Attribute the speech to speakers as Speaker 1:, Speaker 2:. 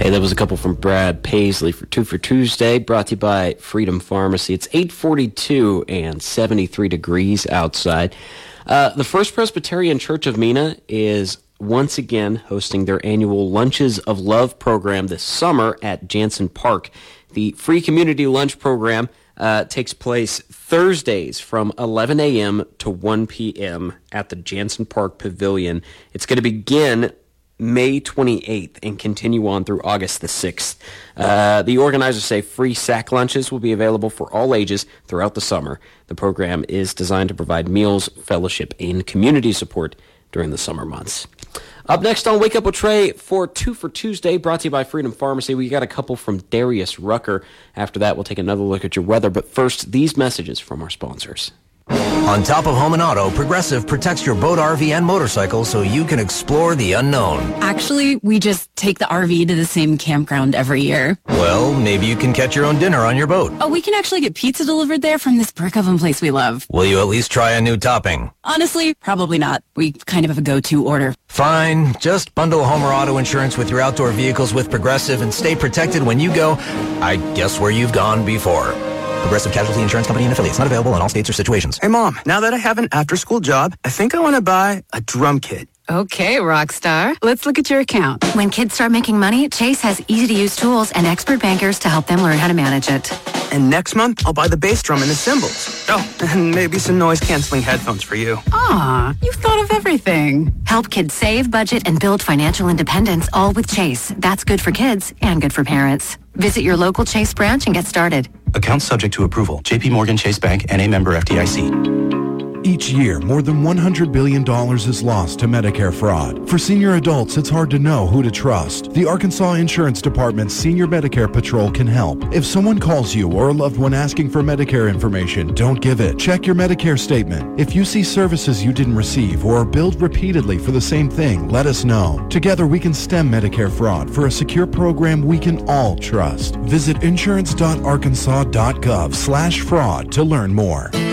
Speaker 1: Hey, that was a couple from Brad Paisley for Two for Tuesday, brought to you by Freedom Pharmacy. It's 8:42 and 73 degrees outside. The First Presbyterian Church of Mena is once again hosting their annual Lunches of Love program this summer at Jansen Park. The free community lunch program takes place Thursdays from 11 a.m. to 1 p.m. at the Jansen Park Pavilion. It's going to begin May 28th and continue on through August the 6th. The organizers say free sack lunches will be available for all ages throughout the summer. The program is designed to provide meals, fellowship, and community support during the summer months. Up next on Wake Up with Trey for Two for Tuesday, brought to you by Freedom Pharmacy. We got a couple from Darius Rucker. After that, we'll take another look at your weather. But first, these messages from our sponsors.
Speaker 2: On top of home and auto, Progressive protects your boat, RV, and motorcycle so you can explore the unknown.
Speaker 3: Actually, we just take the RV to the same campground every year.
Speaker 2: Well, maybe you can catch your own dinner on your boat.
Speaker 3: Oh, we can actually get pizza delivered there from this brick oven place we love.
Speaker 2: Will you at least try a new topping?
Speaker 3: Honestly, probably not. We kind of have a go-to order.
Speaker 2: Fine. Just bundle home or auto insurance with your outdoor vehicles with Progressive and stay protected when you go, I guess, where you've gone before. Progressive Casualty Insurance Company and affiliates. Not available in all states or situations.
Speaker 4: Hey, Mom, now that I have an after-school job, I think I want to buy a drum kit.
Speaker 5: Okay, Rockstar. Let's look at your account.
Speaker 6: When kids start making money, Chase has easy-to-use tools and expert bankers to help them learn how to manage it.
Speaker 4: And next month, I'll buy the bass drum and the cymbals. Oh, and maybe some noise-canceling headphones for you.
Speaker 5: Aw, you've thought of everything.
Speaker 6: Help kids save, budget, and build financial independence, all with Chase. That's good for kids and good for parents. Visit your local Chase branch and get started.
Speaker 7: Account subject to approval. J.P. Morgan Chase Bank, N.A. member FDIC.
Speaker 8: Each year, more than $100 billion is lost to Medicare fraud. For senior adults, it's hard to know who to trust. The Arkansas Insurance Department's Senior Medicare Patrol can help. If someone calls you or a loved one asking for Medicare information, don't give it. Check your Medicare statement. If you see services you didn't receive or are billed repeatedly for the same thing, let us know. Together, we can stem Medicare fraud for a secure program we can all trust. Visit insurance.arkansas.gov/fraud to learn more.